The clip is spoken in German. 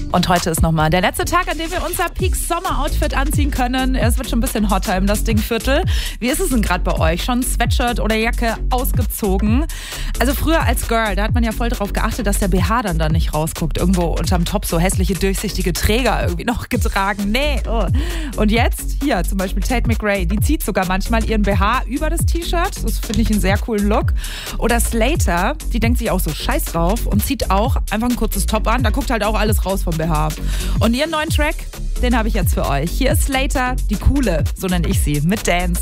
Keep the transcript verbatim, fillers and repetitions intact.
Und heute ist nochmal der letzte Tag, an dem wir unser Peak-Sommer-Outfit anziehen können. Es wird schon ein bisschen hotter im Das Ding-Viertel. Wie ist es denn gerade bei euch? Schon Sweatshirt oder Jacke ausgezogen? Also früher als Girl, da hat man ja voll darauf geachtet, dass der B H dann da nicht rausguckt. Irgendwo unterm Top so hässliche, durchsichtige Träger irgendwie noch getragen. Nee. Oh. Und jetzt, hier zum Beispiel Tate McRae, die zieht sogar manchmal ihren B H über das T-Shirt. Das finde ich einen sehr coolen Look. Oder Slater, die denkt sich auch so scheiß drauf und zieht auch einfach ein kurzes Top an. Da guckt halt auch alles raus vom B H. Und ihren neuen Track, den habe ich jetzt für euch. Hier ist Slater, die Coole, so nenne ich sie, mit Dance.